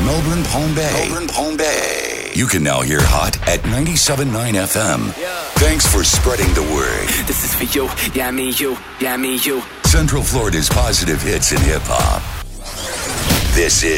Melbourne, Palm Bay. You can now hear Hot at 97.9 FM. Yeah. Thanks for spreading the word. This is for you, yeah, me, you, yeah, me, you. Central Florida's positive hits in hip-hop. This is